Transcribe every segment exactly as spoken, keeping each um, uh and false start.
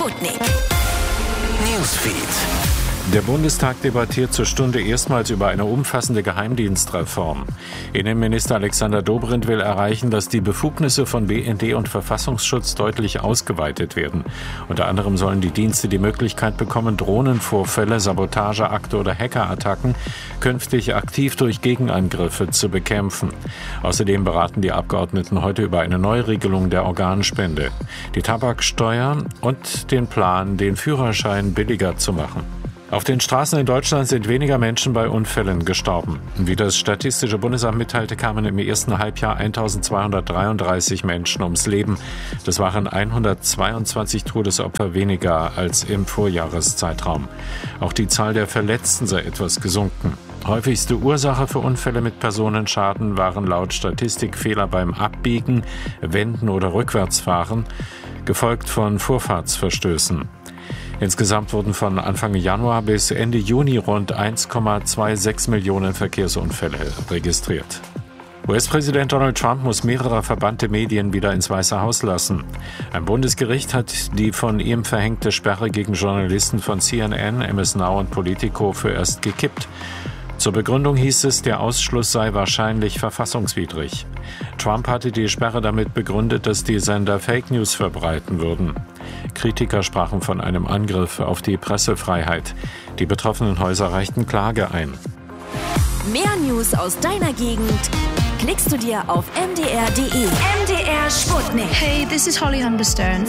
Sputnik Newsfeed. Der Bundestag debattiert zur Stunde erstmals über eine umfassende Geheimdienstreform. Innenminister Alexander Dobrindt will erreichen, dass die Befugnisse von B N D und Verfassungsschutz deutlich ausgeweitet werden. Unter anderem sollen die Dienste die Möglichkeit bekommen, Drohnenvorfälle, Sabotageakte oder Hackerattacken künftig aktiv durch Gegenangriffe zu bekämpfen. Außerdem beraten die Abgeordneten heute über eine Neuregelung der Organspende, die Tabaksteuer und den Plan, den Führerschein billiger zu machen. Auf den Straßen in Deutschland sind weniger Menschen bei Unfällen gestorben. Wie das Statistische Bundesamt mitteilte, kamen im ersten Halbjahr eintausendzweihundertdreiunddreißig Menschen ums Leben. Das waren hundertzweiundzwanzig Todesopfer weniger als im Vorjahreszeitraum. Auch die Zahl der Verletzten sei etwas gesunken. Häufigste Ursache für Unfälle mit Personenschaden waren laut Statistik Fehler beim Abbiegen, Wenden oder Rückwärtsfahren, gefolgt von Vorfahrtsverstößen. Insgesamt wurden von Anfang Januar bis Ende Juni rund eins Komma sechsundzwanzig Millionen Verkehrsunfälle registriert. U S-Präsident Donald Trump muss mehrere verbannte Medien wieder ins Weiße Haus lassen. Ein Bundesgericht hat die von ihm verhängte Sperre gegen Journalisten von C N N, M S Now und Politico vorerst gekippt. Zur Begründung hieß es, der Ausschluss sei wahrscheinlich verfassungswidrig. Trump hatte die Sperre damit begründet, dass die Sender Fake News verbreiten würden. Kritiker sprachen von einem Angriff auf die Pressefreiheit. Die betroffenen Häuser reichten Klage ein. Mehr News aus deiner Gegend klickst du dir auf m d r punkt d e. M D R Sputnik. Hey, this is Holly Humberstone.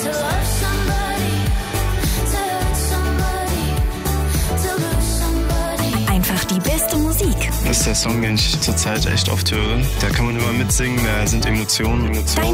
Einfach die beste Musik. Das ist der Song, den ich zurzeit echt oft höre. Da kann man immer mitsingen, da sind Emotionen. Emotionen.